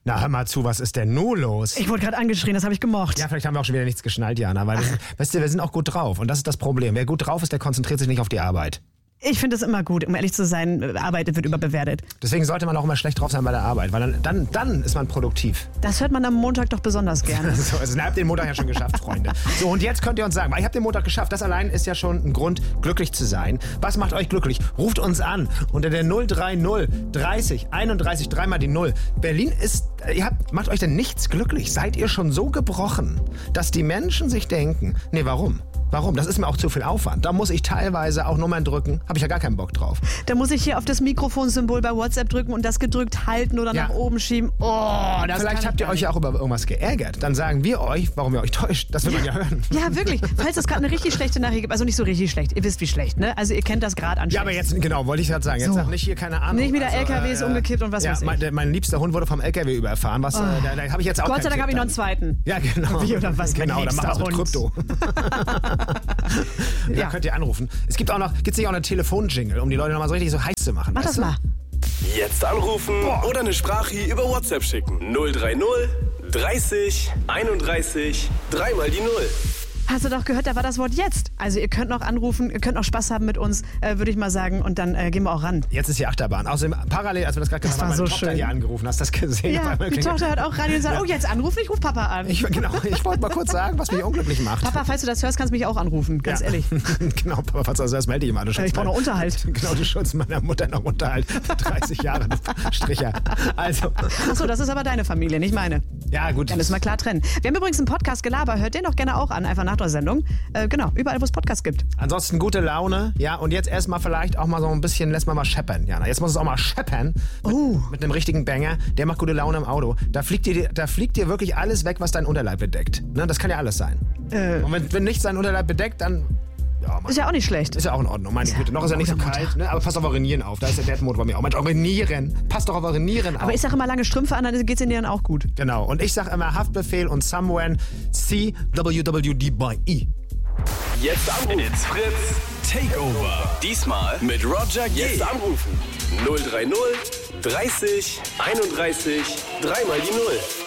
Na, hör mal zu, was ist denn nun los? Ich wurde gerade angeschrien, das habe ich gemocht. Ja, vielleicht haben wir auch schon wieder nichts geschnallt, Jana, weil weißt du, wir sind auch gut drauf und das ist das Problem. Wer gut drauf ist, der konzentriert sich nicht auf die Arbeit. Ich finde es immer gut, um ehrlich zu sein, Arbeit wird überbewertet. Deswegen sollte man auch immer schlecht drauf sein bei der Arbeit, weil dann ist man produktiv. Das hört man am Montag doch besonders gerne. So, also, ihr habt den Montag ja schon geschafft, Freunde. So, und jetzt könnt ihr uns sagen, weil ich habe den Montag geschafft. Das allein ist ja schon ein Grund, glücklich zu sein. Was macht euch glücklich? Ruft uns an unter der 030 30 31 3 die 0. Berlin ist, macht euch denn nichts glücklich? Seid ihr schon so gebrochen, dass die Menschen sich denken, nee, warum? Warum? Das ist mir auch zu viel Aufwand. Da muss ich teilweise auch Nummern drücken. Habe ich ja gar keinen Bock drauf. Da muss ich hier auf das Mikrofonsymbol bei WhatsApp drücken und das gedrückt halten oder nach oben schieben. Oh, das Vielleicht habt ihr euch ja auch über irgendwas geärgert. Dann sagen wir euch, warum ihr euch täuscht. Das will man ja hören. Ja, wirklich. Falls es gerade eine richtig schlechte Nachricht gibt, also nicht so richtig schlecht. Ihr wisst, wie schlecht, ne? Also ihr kennt das gerade an. Ja, aber jetzt, genau, wollte ich gerade sagen. Jetzt sag nicht hier, keine Ahnung. Nicht wieder LKWs umgekippt und was weiß ich. Mein liebster Hund wurde vom LKW überfahren. Da habe ich jetzt auch Gott sei Dank habe ich noch einen zweiten. Ja, genau. Wie oder was? Genau, dann machen wir mit Krypto. Ja, könnt ihr anrufen. Gibt's nicht auch eine Telefon-Jingle, um die Leute nochmal so richtig so heiß zu machen? Mach das mal. Jetzt anrufen oder eine Sprache über WhatsApp schicken. 030 30 31 3 mal die 0. Hast du doch gehört, da war das Wort jetzt. Also ihr könnt noch anrufen, ihr könnt noch Spaß haben mit uns, würde ich mal sagen. Und dann gehen wir auch ran. Jetzt ist die Achterbahn. Außerdem, parallel, als wir das gerade gemacht haben, meine Tochter hier angerufen. Hast du das gesehen? Ja, die Tochter hört auch Radio und sagt, oh, jetzt anrufen, ich rufe Papa an. Ich wollte mal kurz sagen, was mich unglücklich macht. Papa, falls du das hörst, kannst du mich auch anrufen, ganz ehrlich. Genau, Papa, falls du das hörst, melde dich immer. Ich brauche noch Unterhalt. Genau, du schuldest meiner Mutter noch Unterhalt. 30 Jahre, Stricher. Also. Achso, das ist aber deine Familie, nicht meine. Ja, gut. Dann müssen wir klar trennen. Wir haben übrigens einen Podcast Gelaber, hört den doch gerne auch an, einfach nach der Sendung. Genau, überall, wo es Podcasts gibt. Ansonsten gute Laune, ja, und jetzt erstmal vielleicht auch mal so ein bisschen, lässt man mal scheppern, Jana. Jetzt muss es auch mal scheppern mit einem richtigen Banger, der macht gute Laune im Auto. Da fliegt dir wirklich alles weg, was dein Unterleib bedeckt. Ne? Das kann ja alles sein. Und wenn nicht sein Unterleib bedeckt, dann... Ja, ist ja auch nicht schlecht. Ist ja auch in Ordnung, meine Güte. Noch ist ja nicht so kalt, ne? Aber passt auf eure Nieren auf. Da ist der Dad-Mode bei mir auch. Mensch, eure Nieren. Passt doch auf eure Nieren auf. Aber ich sage immer lange Strümpfe an, dann geht's in Nieren auch gut. Genau. Und ich sage immer Haftbefehl und Someone CWWDBE. Jetzt anrufen. It's Fritz Takeover. Diesmal mit Roger G. Jetzt anrufen. 030 30 31 3 mal die 0.